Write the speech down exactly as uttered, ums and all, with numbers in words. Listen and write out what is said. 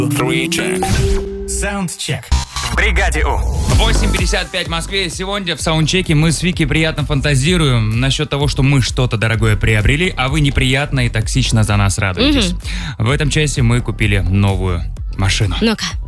Саундчек. В бригаде У. восемь пятьдесят пять в Москве. Сегодня в саундчеке мы с Вики приятно фантазируем насчет того, что мы что-то дорогое приобрели, а вы неприятно и токсично за нас радуетесь. Угу. В этом часе мы купили новую машину. Ну-ка.